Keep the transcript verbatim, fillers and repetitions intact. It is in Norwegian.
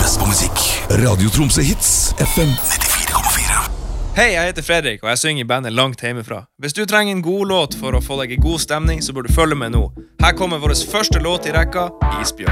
best på musikk. Radio Tromsø Hits, F M nittifire komma fire. Hei, jeg heter Fredrik, og jeg synger i bandet langt hjemmefra. Hvis du trenger en god låt for å få deg i god stemning, så bør du følge med nå. Her kommer vår første låt i rekka, Isbjørn.